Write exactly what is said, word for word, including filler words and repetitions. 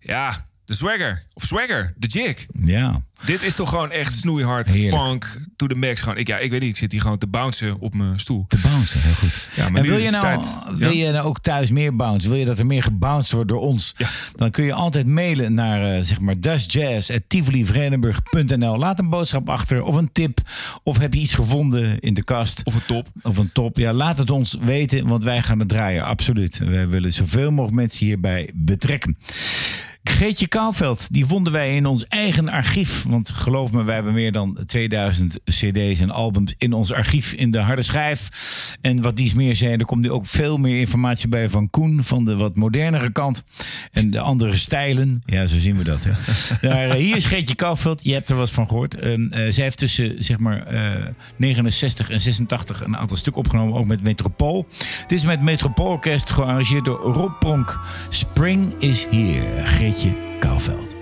Ja, de swagger. Of swagger, de jig. Ja. Dit is toch gewoon echt snoeihard, Heerlijk. funk, to the max. Gewoon, ik, ja, ik weet niet, ik zit hier gewoon te bouncen op mijn stoel. Te bouncen, heel goed. Ja, maar en nu wil is je, het nou, tijd. wil Ja? je nou ook thuis meer bouncen? Wil je dat er meer gebounced wordt door ons? Ja. Dan kun je altijd mailen naar uh, zeg maar dustjazz at tivoli vredenburg punt n l. Laat een boodschap achter of een tip. Of heb je iets gevonden in de kast? Of een top. Of een top. Ja, laat het ons weten, want wij gaan het draaien. Absoluut. Wij willen zoveel mogelijk mensen hierbij betrekken. Greetje Kouwveld, die vonden wij in ons eigen archief. Want geloof me, wij hebben meer dan tweeduizend cd's en albums in ons archief in de harde schijf. En wat dies meer zei, er komt nu ook veel meer informatie bij van Koen, van de wat modernere kant. En de andere stijlen. Ja, zo zien we dat. Hè. Daar, hier is Greetje Kouwveld, je hebt er wat van gehoord. En, uh, zij heeft tussen zeg maar uh, negenenzestig en zesentachtig een aantal stukken opgenomen, ook met Metropool. Het is met Metropoolorkest gearrangeerd door Rob Pronk. Spring is here. Greetje Kouwveld.